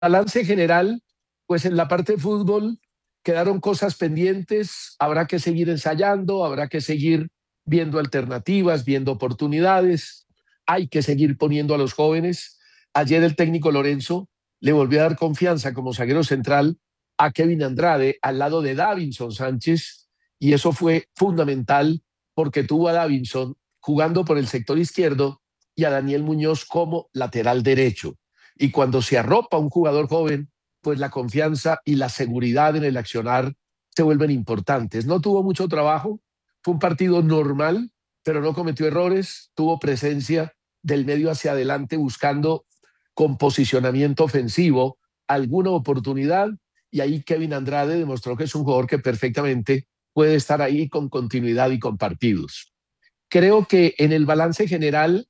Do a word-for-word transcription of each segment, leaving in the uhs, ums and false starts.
balance general, pues en la parte de fútbol quedaron cosas pendientes, habrá que seguir ensayando, habrá que seguir viendo alternativas, viendo oportunidades, hay que seguir poniendo a los jóvenes. Ayer el técnico Lorenzo le volvió a dar confianza como zaguero central a Kevin Andrade al lado de Davinson Sánchez, y eso fue fundamental porque tuvo a Davinson jugando por el sector izquierdo y a Daniel Muñoz como lateral derecho. Y cuando se arropa un jugador joven, pues la confianza y la seguridad en el accionar se vuelven importantes. No tuvo mucho trabajo, fue un partido normal, pero no cometió errores, tuvo presencia del medio hacia adelante buscando con posicionamiento ofensivo alguna oportunidad, y ahí Kevin Andrade demostró que es un jugador que perfectamente puede estar ahí con continuidad y con partidos. Creo que en el balance general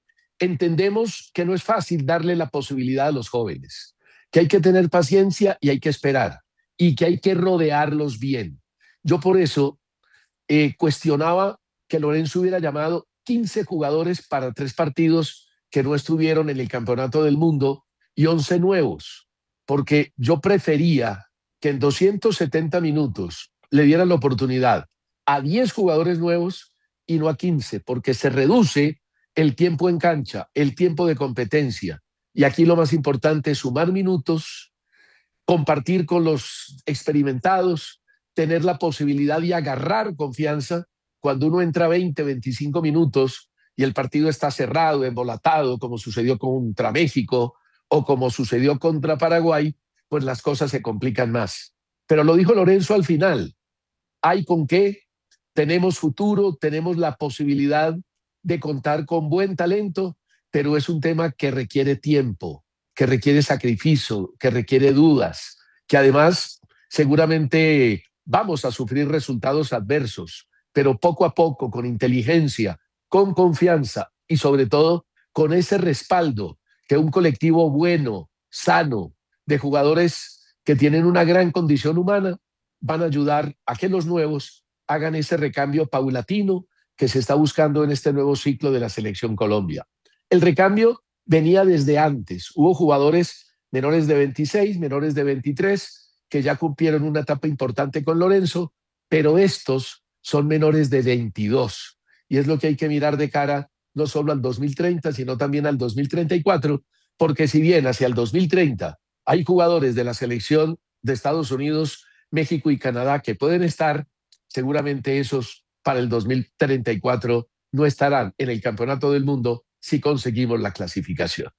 entendemos que no es fácil darle la posibilidad a los jóvenes, que hay que tener paciencia y hay que esperar, y que hay que rodearlos bien. Yo por eso eh, cuestionaba que Lorenzo hubiera llamado quince jugadores para tres partidos que no estuvieron en el Campeonato del Mundo y once nuevos, porque yo prefería que en doscientos setenta minutos le dieran la oportunidad a diez jugadores nuevos y no a quince, porque se reduce el tiempo en cancha, el tiempo de competencia. Y aquí lo más importante es sumar minutos, compartir con los experimentados, tener la posibilidad de agarrar confianza cuando uno entra veinte, veinticinco minutos y el partido está cerrado, embolatado, como sucedió contra México o como sucedió contra Paraguay, pues las cosas se complican más. Pero lo dijo Lorenzo al final, hay con qué, tenemos futuro, tenemos la posibilidad de contar con buen talento, pero es un tema que requiere tiempo, que requiere sacrificio, que requiere dudas, que además seguramente vamos a sufrir resultados adversos, pero poco a poco, con inteligencia, con confianza y sobre todo con ese respaldo que un colectivo bueno, sano, de jugadores que tienen una gran condición humana, van a ayudar a que los nuevos hagan ese recambio paulatino que se está buscando en este nuevo ciclo de la Selección Colombia. El recambio venía desde antes. Hubo jugadores menores de veintiséis, menores de veintitrés, que ya cumplieron una etapa importante con Lorenzo, pero estos son menores de veintidós. Y es lo que hay que mirar de cara no solo al dos mil treinta, sino también al dos mil treinta y cuatro, porque si bien hacia el dos mil treinta hay jugadores de la selección de Estados Unidos, México y Canadá que pueden estar, seguramente esos para el dos mil treinta y cuatro no estarán en el Campeonato del Mundo si conseguimos la clasificación.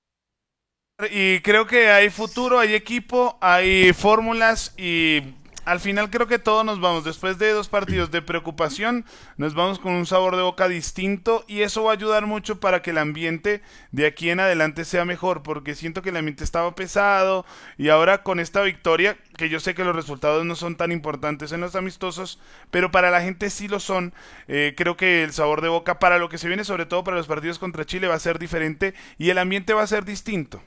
Y creo que hay futuro, hay equipo, hay fórmulas y al final creo que todos nos vamos, después de dos partidos de preocupación, nos vamos con un sabor de boca distinto y eso va a ayudar mucho para que el ambiente de aquí en adelante sea mejor, porque siento que el ambiente estaba pesado y ahora con esta victoria, que yo sé que los resultados no son tan importantes en los amistosos, pero para la gente sí lo son, eh, creo que el sabor de boca para lo que se viene, sobre todo para los partidos contra Chile, va a ser diferente y el ambiente va a ser distinto.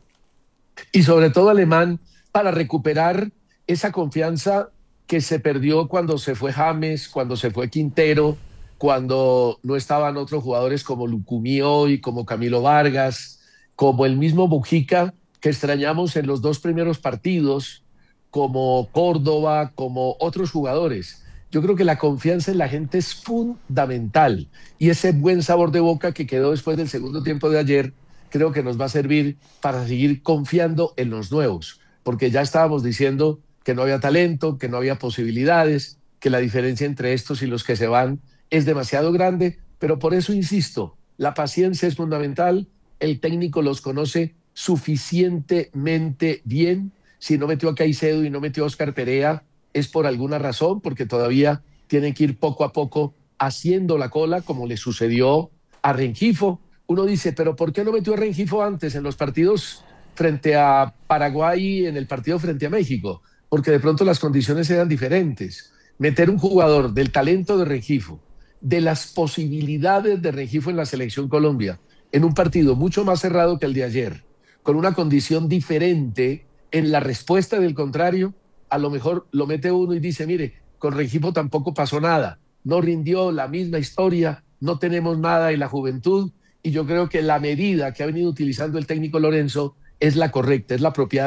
Y sobre todo Alemán, para recuperar esa confianza que se perdió cuando se fue James, cuando se fue Quintero, cuando no estaban otros jugadores como Lucumí hoy, como Camilo Vargas, como el mismo Mujica, que extrañamos en los dos primeros partidos, como Córdoba, como otros jugadores. Yo creo que la confianza en la gente es fundamental, y ese buen sabor de boca que quedó después del segundo tiempo de ayer creo que nos va a servir para seguir confiando en los nuevos, porque ya estábamos diciendo que no había talento, que no había posibilidades, que la diferencia entre estos y los que se van es demasiado grande, pero por eso insisto, la paciencia es fundamental, el técnico los conoce suficientemente bien. Si no metió a Caicedo y no metió a Oscar Perea, es por alguna razón, porque todavía tienen que ir poco a poco haciendo la cola, como le sucedió a Rengifo. Uno dice, pero ¿por qué no metió a Rengifo antes en los partidos frente a Paraguay y en el partido frente a México? Porque de pronto las condiciones eran diferentes. Meter un jugador del talento de Rengifo, de las posibilidades de Rengifo en la selección Colombia, en un partido mucho más cerrado que el de ayer, con una condición diferente en la respuesta del contrario, a lo mejor lo mete uno y dice, mire, con Rengifo tampoco pasó nada, no rindió la misma historia, no tenemos nada en la juventud, y yo creo que la medida que ha venido utilizando el técnico Lorenzo es la correcta, es la propiedad